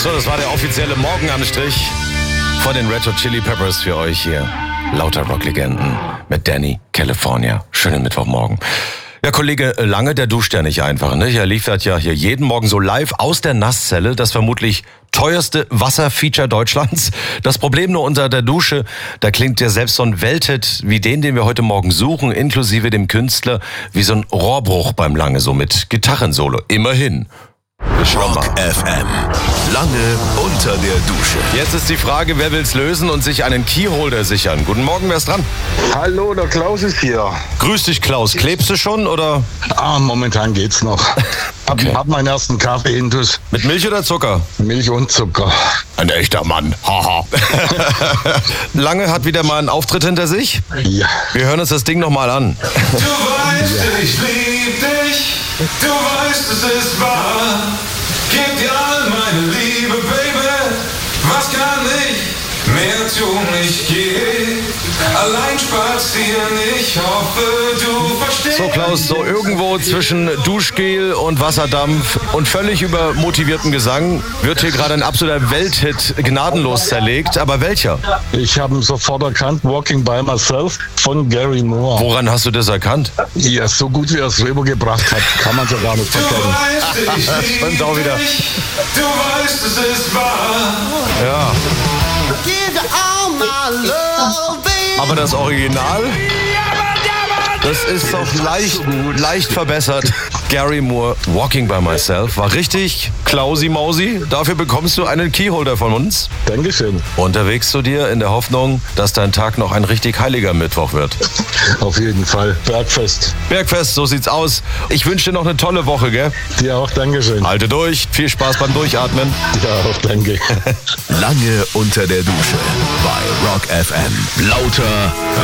So, das war der offizielle Morgenanstrich von den Red Hot Chili Peppers für euch hier. Lauter Rocklegenden mit Danny California. Schönen Mittwochmorgen. Ja, Kollege Lange, der duscht ja nicht einfach, ne? Er liefert ja hier jeden Morgen so live aus der Nasszelle das vermutlich teuerste Wasserfeature Deutschlands. Das Problem nur unter der Dusche, da klingt ja selbst so ein Welthit wie den wir heute Morgen suchen, inklusive dem Künstler, wie so ein Rohrbruch beim Lange, so mit Gitarrensolo. Immerhin. Rock FM. Lange unter der Dusche. Jetzt ist die Frage, wer will's lösen und sich einen Keyholder sichern? Guten Morgen, wer ist dran? Hallo, der Klaus ist hier. Grüß dich, Klaus. Klebst du schon, oder? Momentan geht's noch. Okay. Hab meinen ersten Kaffee intus. Mit Milch oder Zucker? Milch und Zucker. Ein echter Mann. Haha. Lange hat wieder mal einen Auftritt hinter sich. Ja. Wir hören uns das Ding nochmal an. Du weißt, ich lieb dich. Du weißt, es ist wahr. Gib dir all meine Liebe, Baby. Was kann ich mehr tun? Ich gehe allein spazieren. Ich hoffe, du verstehst. So, Klaus, so irgendwo zwischen Duschgel und Wasserdampf und völlig übermotiviertem Gesang wird hier gerade ein absoluter Welthit gnadenlos zerlegt. Aber welcher? Ich habe ihn sofort erkannt. Walking by Myself von Gary Moore. Woran hast du das erkannt? Ja, so gut wie er es rübergebracht hat, kann man so gar nicht Du verkennen. weißt, ich Stimmt lieb auch wieder. dich. Du weißt, es ist wahr. Ja. Aber das Original, das ist doch leicht verbessert. Gary Moore, Walking by Myself, war richtig Klausi-Mausi. Dafür bekommst du einen Keyholder von uns. Dankeschön. Unterwegs zu dir in der Hoffnung, dass dein Tag noch ein richtig heiliger Mittwoch wird. Auf jeden Fall. Bergfest. Bergfest, so sieht's aus. Ich wünsche dir noch eine tolle Woche, gell? Dir auch Dankeschön. Halte durch, viel Spaß beim Durchatmen. Ja, auch danke. Lange unter der Dusche bei Rock FM. Lauter